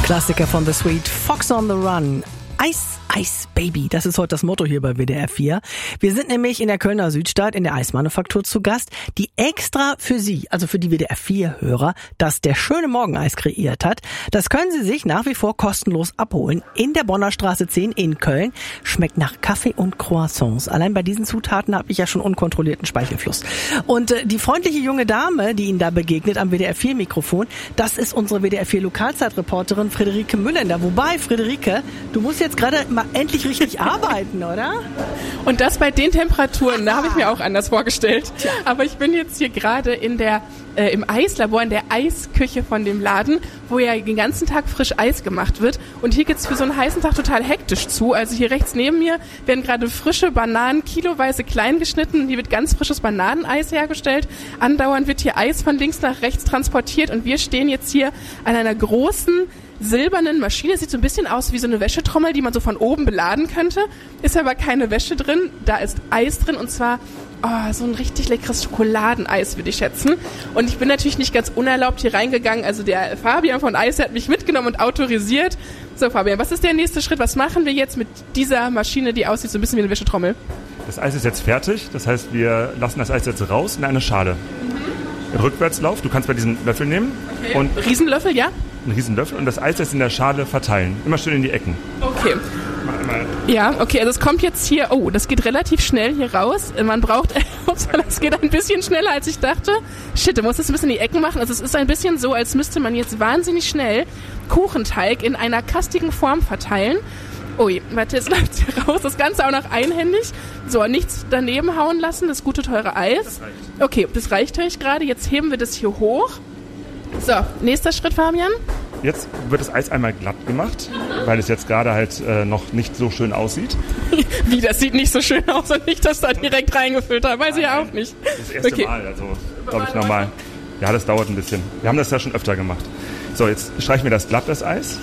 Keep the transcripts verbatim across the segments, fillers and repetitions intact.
Klassiker von The Sweet, Fox on the Run. Eis, Eis, Baby, das ist heute das Motto hier bei W D R vier. Wir sind nämlich in der Kölner Südstadt in der Eismanufaktur zu Gast, die extra für Sie, also für die W D R vier Hörer, das der schöne Morgeneis kreiert hat. Das können Sie sich nach wie vor kostenlos abholen in der Bonner Straße zehn in Köln. Schmeckt nach Kaffee und Croissants. Allein bei diesen Zutaten habe ich ja schon unkontrollierten Speichelfluss. Und äh, die freundliche junge Dame, die Ihnen da begegnet am W D R vier Mikrofon, das ist unsere W D R vier Lokalzeitreporterin Friederike Müllender. Wobei, Friederike, du musst jetzt gerade mal endlich richtig arbeiten, oder? Und das bei den Temperaturen, da habe ich mir auch anders vorgestellt. Aber ich bin jetzt hier gerade in der äh, im Eislabor, in der Eisküche von dem Laden, wo ja den ganzen Tag frisch Eis gemacht wird. Und hier geht's für so einen heißen Tag total hektisch zu. Also hier rechts neben mir werden gerade frische Bananen kiloweise klein geschnitten. Hier wird ganz frisches Bananeneis hergestellt. Andauernd wird hier Eis von links nach rechts transportiert. Und wir stehen jetzt hier an einer großen silbernen Maschine. Sieht so ein bisschen aus wie so eine Wäschetrommel, die man so von oben beladen könnte. Ist aber keine Wäsche drin. Da ist Eis drin und zwar oh, so ein richtig leckeres Schokoladeneis, würde ich schätzen. Und ich bin natürlich nicht ganz unerlaubt hier reingegangen. Also der Fabian von Eis hat mich mitgenommen und autorisiert. So Fabian, was ist der nächste Schritt? Was machen wir jetzt mit dieser Maschine, die aussieht so ein bisschen wie eine Wäschetrommel? Das Eis ist jetzt fertig. Das heißt, wir lassen das Eis jetzt raus in eine Schale. Mhm. Rückwärtslauf. Du kannst bei diesem Löffel nehmen. Okay. Und Riesenlöffel, ja? Ein Riesenlöffel und das Eis jetzt in der Schale verteilen. Immer schön in die Ecken. Okay. Mach einmal. Ja, okay, also es kommt jetzt hier, oh, das geht relativ schnell hier raus. Man braucht, das geht ein bisschen schneller, als ich dachte. Shit, du musst es ein bisschen in die Ecken machen. Also es ist ein bisschen so, als müsste man jetzt wahnsinnig schnell Kuchenteig in einer kastigen Form verteilen. Ui, warte, jetzt läuft es hier raus. Das Ganze auch noch einhändig. So, nichts daneben hauen lassen, das gute, teure Eis. Das reicht. Okay, das reicht euch gerade. Jetzt heben wir das hier hoch. So, nächster Schritt, Fabian. Jetzt wird das Eis einmal glatt gemacht, weil es jetzt gerade halt äh, noch nicht so schön aussieht. Wie, das sieht nicht so schön aus und nicht, dass da direkt reingefüllt hat. Weiß ich ja auch nicht. Das erste Okay. Mal, also glaube ich normal. Ja, das dauert ein bisschen. Wir haben das ja schon öfter gemacht. So, jetzt streichen wir das glatt, das Eis.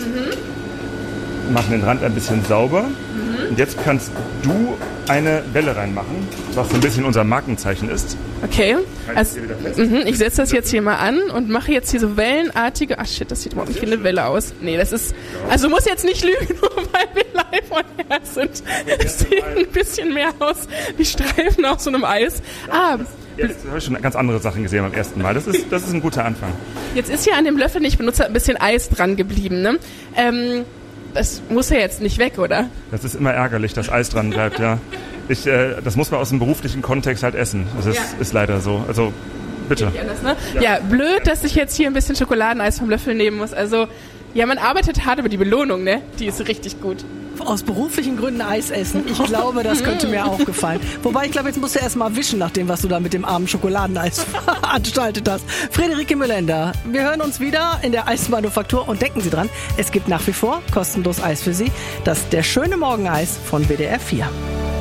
Mhm. Machen den Rand ein bisschen sauber. Mhm. Und jetzt kannst du eine Welle reinmachen, was so ein bisschen unser Markenzeichen ist. Okay, also, mh, ich setze das jetzt hier mal an und mache jetzt hier so wellenartige... Ach shit, das sieht überhaupt nicht wie eine Welle aus. Nee, das ist... Also du musst jetzt nicht lügen, nur weil wir live on air sind. Es sieht ein bisschen mehr aus wie Streifen auf so einem Eis. Ah, Jetzt habe ich schon ganz andere Sachen gesehen beim ersten Mal. Das ist, das ist ein guter Anfang. jetzt ist hier an dem Löffel, den ich benutze, ein bisschen Eis dran geblieben. Ne? Ähm, das muss ja jetzt nicht weg, oder? Das ist immer ärgerlich, dass Eis dran bleibt, ja. Ich, äh, das muss man aus dem beruflichen Kontext halt essen. Das ist, Ja. ist leider so. Also, bitte. Nicht anders, ne? Ja, blöd, dass ich jetzt hier ein bisschen Schokoladeneis vom Löffel nehmen muss. Also, ja, man arbeitet hart, aber die Belohnung, ne? Die ist richtig gut. Aus beruflichen Gründen Eis essen. Ich glaube, das könnte mir auch gefallen. Wobei, ich glaube, jetzt musst du erst mal wischen, nach dem, was du da mit dem armen Schokoladeneis veranstaltet hast. Friederike Müllender, wir hören uns wieder in der Eismanufaktur und denken Sie dran, es gibt nach wie vor kostenlos Eis für Sie. Das ist der schöne Morgeneis von W D R vier.